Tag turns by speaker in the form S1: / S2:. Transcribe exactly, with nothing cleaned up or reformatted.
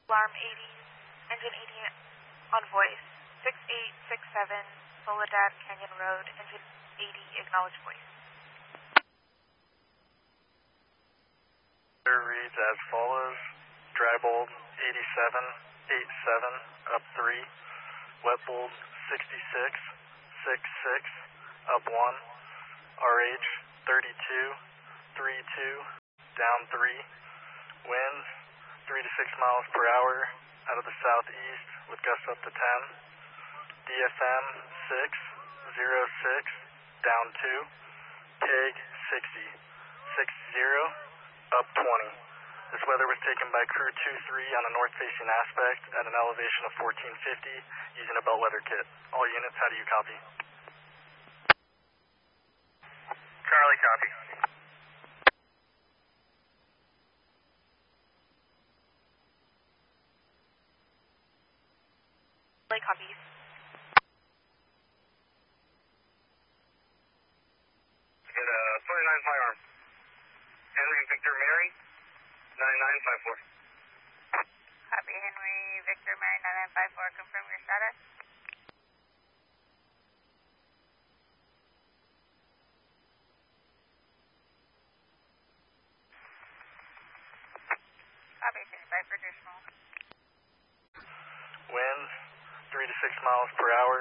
S1: Alarm eighty, engine eighty on voice. six eight six seven, Soledad Canyon Road, engine eighty, acknowledge voice.
S2: There reads as follows: dry bulb eighty-seven eighty-seven, up three, wet bulb sixty-six sixty-six, up one, R H thirty-two thirty-two, down three, winds three to six miles per hour out of the southeast with gusts up to ten, D F M six zero six, down two, P E G sixty, six zero, up twenty. This weather was taken by crew two three on a north-facing aspect at an elevation of fourteen fifty using a bellwether kit. All units, how do you copy?
S3: Charlie, copy.
S1: Charlie copies.
S3: Get a twenty-nine firearm. Henry Victor Mary, nine nine five four.
S4: Copy, Henry Victor Mary nine nine five four. Confirm your status. Copy, fifty-five for additional.
S2: Winds three to six miles per hour.